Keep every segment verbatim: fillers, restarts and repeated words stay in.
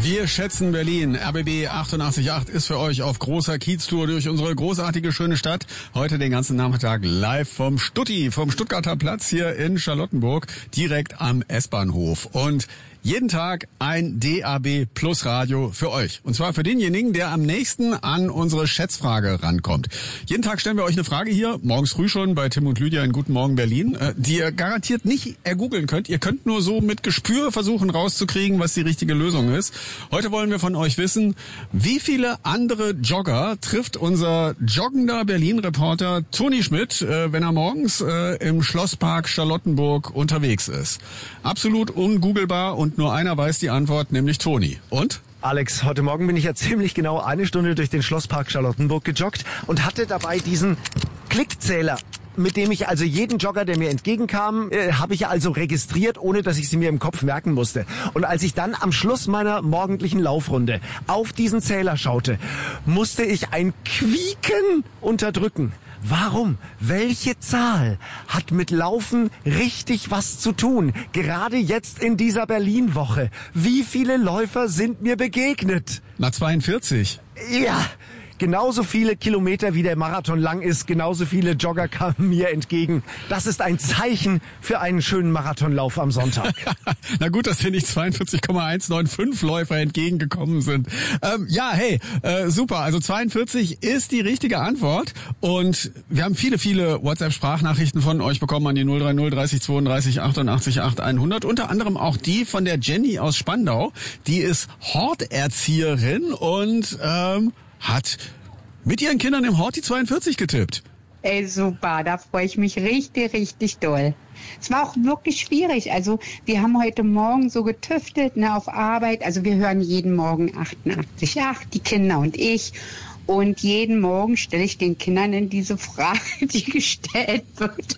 Wir schätzen Berlin. R B B achtundachtzig Komma acht ist für euch auf großer Kieztour durch unsere großartige, schöne Stadt. Heute den ganzen Nachmittag live vom Stutti, vom Stuttgarter Platz hier in Charlottenburg, direkt am S-Bahnhof. Und jeden Tag ein D A B Plus Radio für euch. Und zwar für denjenigen, der am nächsten an unsere Schätzfrage rankommt. Jeden Tag stellen wir euch eine Frage hier, morgens früh schon bei Tim und Lydia in Guten Morgen Berlin, die ihr garantiert nicht ergoogeln könnt. Ihr könnt nur so mit Gespür versuchen rauszukriegen, was die richtige Lösung ist. Heute wollen wir von euch wissen, wie viele andere Jogger trifft unser joggender Berlin-Reporter Toni Schmidt, wenn er morgens im Schlosspark Charlottenburg unterwegs ist. Absolut ungoogelbar und nur einer weiß die Antwort, nämlich Toni. Und? Alex, heute Morgen bin ich ja ziemlich genau eine Stunde durch den Schlosspark Charlottenburg gejoggt und hatte dabei diesen Klickzähler, mit dem ich also jeden Jogger, der mir entgegenkam, äh, habe ich also registriert, ohne dass ich sie mir im Kopf merken musste. Und als ich dann am Schluss meiner morgendlichen Laufrunde auf diesen Zähler schaute, musste ich ein Quieken unterdrücken. Warum? Welche Zahl hat mit Laufen richtig was zu tun? Gerade jetzt in dieser Berlin-Woche. Wie viele Läufer sind mir begegnet? Na, zweiundvierzig. Ja, genauso viele Kilometer wie der Marathon lang ist, genauso viele Jogger kamen mir entgegen. Das ist ein Zeichen für einen schönen Marathonlauf am Sonntag. Na gut, dass dir nicht zweiundvierzig Komma hundertfünfundneunzig Läufer entgegengekommen sind. Ähm, ja, hey, äh, super. Also zweiundvierzig ist die richtige Antwort. Und wir haben viele, viele WhatsApp-Sprachnachrichten von euch bekommen an die null drei null dreißig zweiunddreißig achtundachtzig acht hundert. Unter anderem auch die von der Jenny aus Spandau. Die ist Horterzieherin und ähm, hat mit ihren Kindern im Hort die zweiundvierzig getippt. Ey, super, da freue ich mich richtig, richtig doll. Es war auch wirklich schwierig. Also wir haben heute Morgen so getüftelt, ne, auf Arbeit. Also wir hören jeden Morgen achtundachtzig Komma acht, die Kinder und ich. Und jeden Morgen stelle ich den Kindern in diese Frage, die gestellt wird.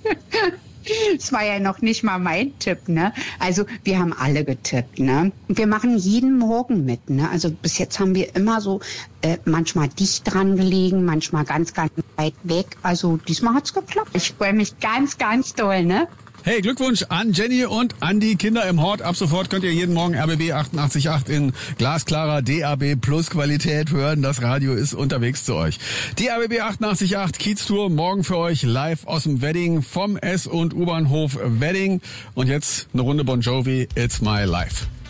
Es war ja noch nicht mal mein Tipp, ne? Also wir haben alle getippt, ne? Und wir machen jeden Morgen mit, ne? Also bis jetzt haben wir immer so äh, manchmal dicht dran gelegen, manchmal ganz, ganz weit weg. Also diesmal hat's geklappt. Ich freue mich ganz, ganz doll, ne? Hey, Glückwunsch an Jenny und an die Kinder im Hort. Ab sofort könnt ihr jeden Morgen R B B achtundachtzig Komma acht in glasklarer D A B Plus Qualität hören. Das Radio ist unterwegs zu euch. Die R B B achtundachtzig Komma acht Kieztour morgen für euch live aus dem Wedding vom S- und U-Bahnhof Wedding. Und jetzt eine Runde Bon Jovi, It's My Life.